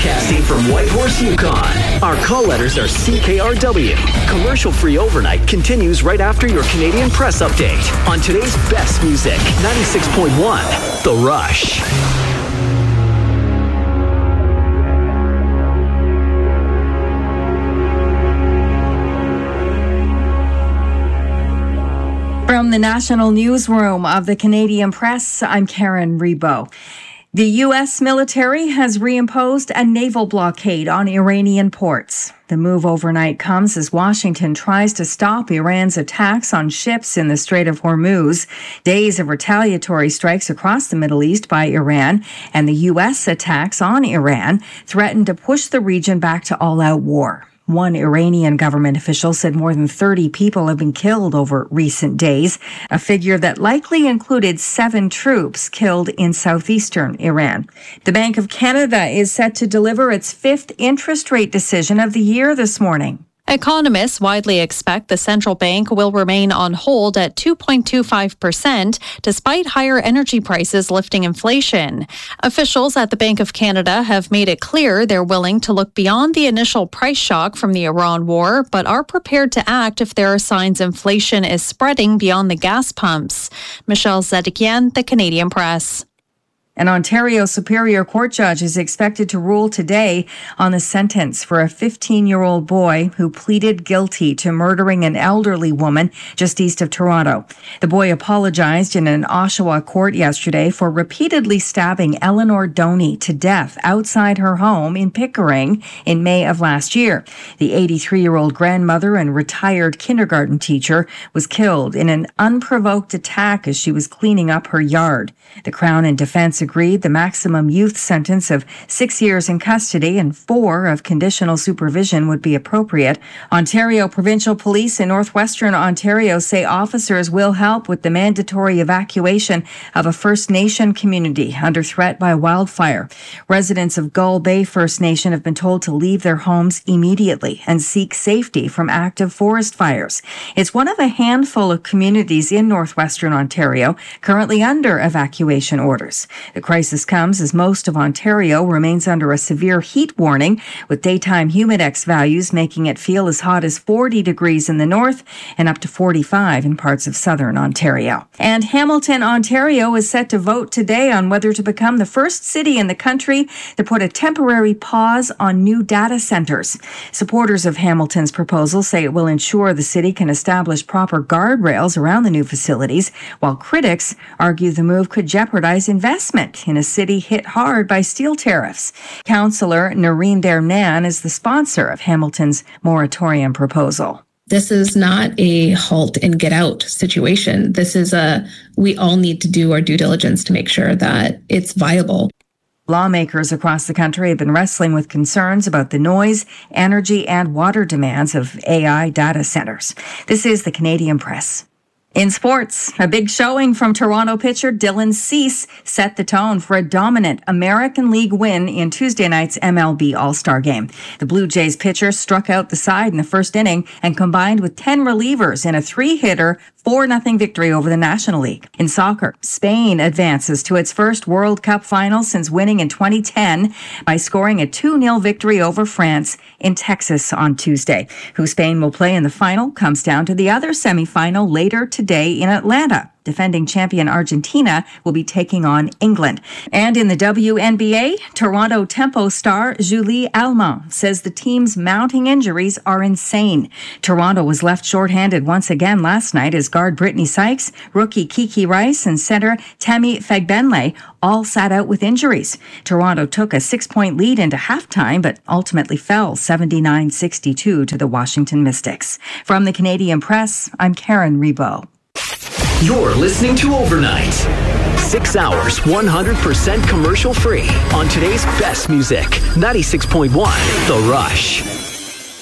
Broadcasting from Whitehorse, Yukon. Our call letters are CKRW. Commercial-free overnight continues right after your Canadian Press update on today's best music, 96.1, The Rush. From the National Newsroom of the Canadian Press, I'm Karen Rebo. The U.S. military has reimposed a naval blockade on Iranian ports. The move overnight comes as Washington tries to stop Iran's attacks on ships in the Strait of Hormuz. Days of retaliatory strikes across the Middle East by Iran and the U.S. attacks on Iran threaten to push the region back to all-out war. One Iranian government official said more than 30 people have been killed over recent days, a figure that likely included 7 troops killed in southeastern Iran. The Bank of Canada is set to deliver its 5th interest rate decision of the year this morning. Economists widely expect the central bank will remain on hold at 2.25%, despite higher energy prices lifting inflation. Officials at the Bank of Canada have made it clear they're willing to look beyond the initial price shock from the Iran war, but are prepared to act if there are signs inflation is spreading beyond the gas pumps. Michelle Zedekian, The Canadian Press. An Ontario Superior Court judge is expected to rule today on the sentence for a 15-year-old boy who pleaded guilty to murdering an elderly woman just east of Toronto. The boy apologized in an Oshawa court yesterday for repeatedly stabbing Eleanor Doney to death outside her home in Pickering in May of last year. The 83-year-old grandmother and retired kindergarten teacher was killed in an unprovoked attack as she was cleaning up her yard. The Crown and Defence agreed the maximum youth sentence of 6 years in custody and 4 of conditional supervision would be appropriate. Ontario Provincial Police in northwestern Ontario say officers will help with the mandatory evacuation of a First Nation community under threat by wildfire. Residents of Gull Bay First Nation have been told to leave their homes immediately and seek safety from active forest fires. It's one of a handful of communities in northwestern Ontario currently under evacuation orders. The crisis comes as most of Ontario remains under a severe heat warning, with daytime humidex values making it feel as hot as 40 degrees in the north and up to 45 in parts of southern Ontario. And Hamilton, Ontario is set to vote today on whether to become the first city in the country to put a temporary pause on new data centers. Supporters of Hamilton's proposal say it will ensure the city can establish proper guardrails around the new facilities, while critics argue the move could jeopardize investment in a city hit hard by steel tariffs. Councillor Noreen Dernan is the sponsor of Hamilton's moratorium proposal. This is not a halt and get out situation. This is we all need to do our due diligence to make sure that it's viable. Lawmakers across the country have been wrestling with concerns about the noise, energy, and water demands of AI data centers. This is the Canadian Press. In sports, a big showing from Toronto pitcher Dylan Cease set the tone for a dominant American League win in Tuesday night's MLB All-Star Game. The Blue Jays pitcher struck out the side in the first inning and combined with 10 relievers in a 3-hitter 4-0 victory over the National League. In soccer, Spain advances to its first World Cup final since winning in 2010 by scoring a 2-0 victory over France in Texas on Tuesday. Who Spain will play in the final comes down to the other semifinal later today in Atlanta. Defending champion Argentina will be taking on England. And in the WNBA, Toronto Tempo star Julie Allemand says the team's mounting injuries are insane. Toronto was left shorthanded once again last night as guard Brittany Sykes, rookie Kiki Rice, and center Tammy Fagbenle all sat out with injuries. Toronto took a 6-point lead into halftime, but ultimately fell 79-62 to the Washington Mystics. From the Canadian Press, I'm Karen Rebo. You're listening to Overnight. 6 hours, 100% commercial free on today's best music, 96.1 The Rush.